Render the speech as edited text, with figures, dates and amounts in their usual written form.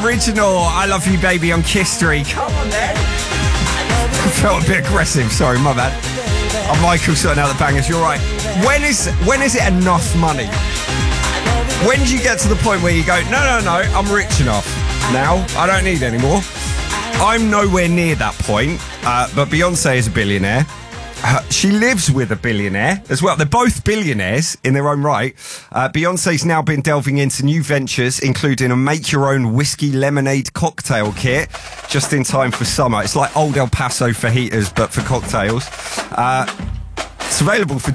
original I Love You Baby on Kiss Street. Come on then. I felt a bit aggressive, sorry, my bad. Michael sorting out the bangers, you're right. When is it enough money? When do you get to the point where you go, no, I'm rich enough now, I don't need any more? I'm nowhere near that point, but Beyonce is a billionaire. She lives with a billionaire as well. They're both billionaires in their own right. Beyonce's now been delving into new ventures, including a make-your-own whiskey lemonade cocktail kit, just in time for summer. It's like old El Paso fajitas, but for cocktails. It's available for